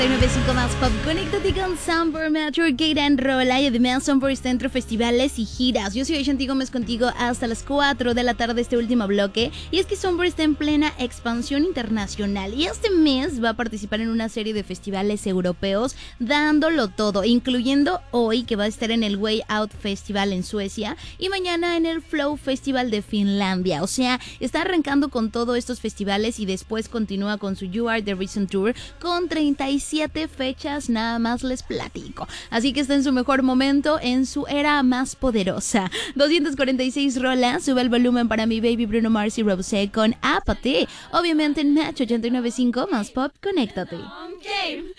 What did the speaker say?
95 más pop, conéctate con Sunburn Metro, Gran Rola y además Sunburn está entre festivales y giras. Yo soy Aishanti Gómez contigo hasta las 4 de la tarde este último bloque. Y es que Sunburn está en plena expansión internacional y este mes va a participar en una serie de festivales europeos dándolo todo, incluyendo hoy que va a estar en el Way Out Festival en Suecia y mañana en el Flow Festival de Finlandia. O sea, está arrancando con todos estos festivales y después continúa con su You Are The Reason Tour con 37 fechas, nada más les platico. Así que está en su mejor momento, en su era más poderosa. 246 rolas, sube el volumen para mi baby Bruno Mars y Rosé con Apathy. Obviamente en Match 89.5 más pop, conéctate. Game.